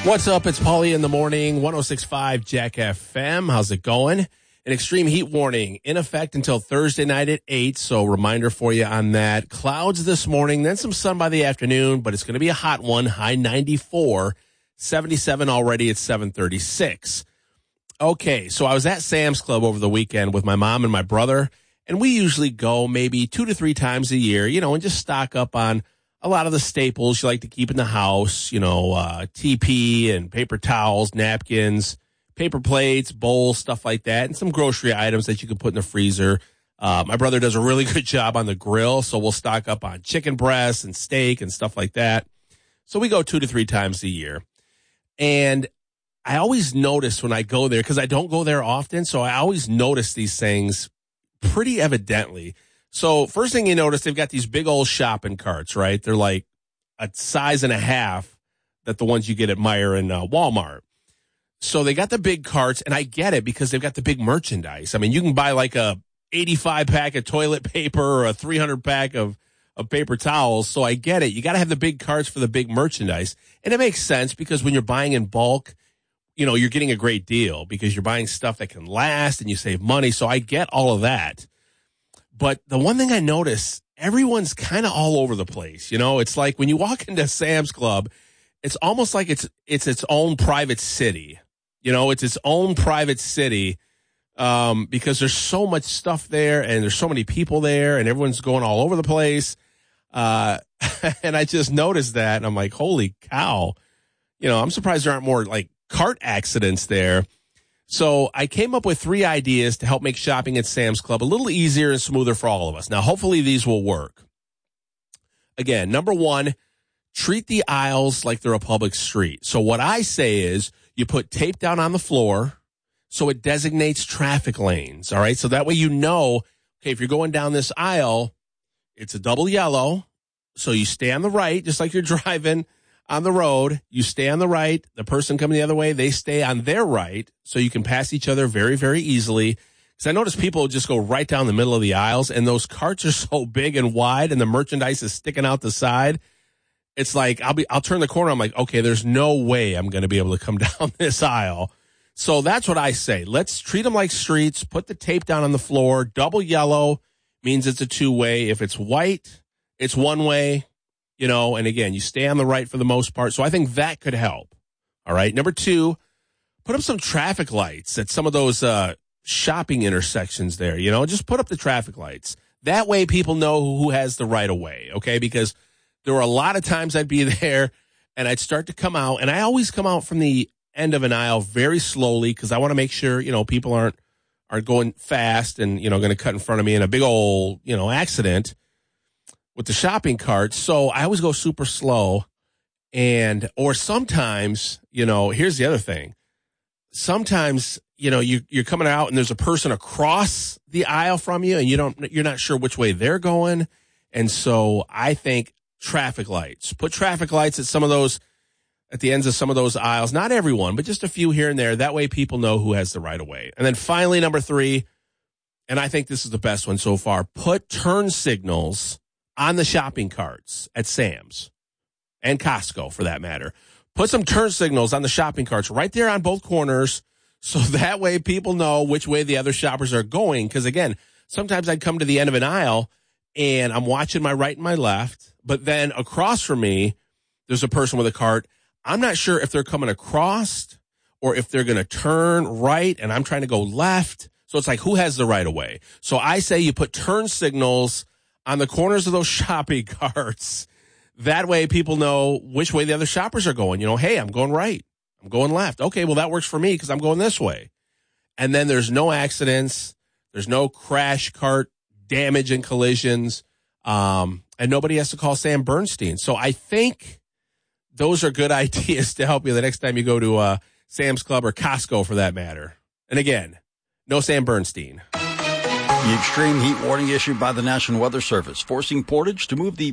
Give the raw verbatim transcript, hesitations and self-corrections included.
What's up? It's Paulie in the morning, one oh six point five Jack F M. How's it going? An extreme heat warning in effect until Thursday night at eight, so reminder for you on that. Clouds this morning, then some sun by the afternoon, but it's going to be a hot one, high ninety-four, seventy-seven already at seven thirty-six. Okay, so I was at Sam's Club over the weekend with my mom and my brother, and we usually go maybe two to three times a year, you know, and just stock up on a lot of the staples you like to keep in the house, you know, uh, T P and paper towels, napkins, paper plates, bowls, stuff like that, and some grocery items that you can put in the freezer. Uh, my brother does a really good job on the grill, so we'll stock up on chicken breasts and steak and stuff like that. So we go two to three times a year. And I always notice when I go there, because I don't go there often, so I always notice these things pretty evidently. So first thing you notice, they've got these big old shopping carts, right? They're like a size and a half that the ones you get at Meijer and uh, Walmart. So they got the big carts, and I get it because they've got the big merchandise. I mean, you can buy like a eighty-five pack of toilet paper or a three hundred pack of, of paper towels. So I get it. You got to have the big carts for the big merchandise. And it makes sense because when you're buying in bulk, you know, you're getting a great deal because you're buying stuff that can last and you save money. So I get all of that. But the one thing I notice, everyone's kind of all over the place. You know, it's like when you walk into Sam's Club, it's almost like it's it's its own private city. You know, it's its own private city um, because there's so much stuff there and there's so many people there and everyone's going all over the place. Uh, and I just noticed that and I'm like, holy cow. You know, I'm surprised there aren't more like cart accidents there. So I came up with three ideas to help make shopping at Sam's Club a little easier and smoother for all of us. Now, hopefully these will work. Again, number one, treat the aisles like they're a public street. So what I say is you put tape down on the floor so it designates traffic lanes, all right? So that way you know, okay, if you're going down this aisle, it's a double yellow, so you stay on the right, just like you're driving on the road, you stay on the right. The person coming the other way, they stay on their right, so you can pass each other very, very easily. Because I notice people just go right down the middle of the aisles, and those carts are so big and wide, and the merchandise is sticking out the side. It's like I'll be, I'll turn the corner. I'm like, okay, there's no way I'm going to be able to come down this aisle. So that's what I say. Let's treat them like streets. Put the tape down on the floor. Double yellow means it's a two way. If it's white, it's one way. You know, and again, you stay on the right for the most part. So I think that could help. All right. Number two, put up some traffic lights at some of those uh, shopping intersections there. You know, just put up the traffic lights. That way people know who has the right of way. Okay. Because there were a lot of times I'd be there and I'd start to come out, and I always come out from the end of an aisle very slowly because I want to make sure, you know, people aren't, aren't going fast and, you know, going to cut in front of me in a big old, you know, accident with the shopping carts. So I always go super slow. And, or sometimes, you know, here's the other thing. Sometimes, you know, you, you're coming out and there's a person across the aisle from you and you don't, you're not sure which way they're going. And so I think traffic lights, put traffic lights at some of those, at the ends of some of those aisles, not everyone, but just a few here and there. That way people know who has the right of way. And then finally, number three, and I think this is the best one so far, put turn signals on the shopping carts at Sam's and Costco for that matter. Put some turn signals on the shopping carts right there on both corners so that way people know which way the other shoppers are going. Because again, sometimes I'd come to the end of an aisle and I'm watching my right and my left, but then across from me, there's a person with a cart. I'm not sure if they're coming across or if they're going to turn right and I'm trying to go left. So it's like, who has the right of way? So I say you put turn signals on the corners of those shopping carts. That way people know which way the other shoppers are going. You know, hey, I'm going right. I'm going left. Okay, well, that works for me because I'm going this way. And then there's no accidents. There's no crash cart damage and collisions. Um, and nobody has to call Sam Bernstein. So I think those are good ideas to help you the next time you go to uh, Sam's Club or Costco for that matter. And again, no Sam Bernstein. The extreme heat warning issued by the National Weather Service, forcing Portage to move the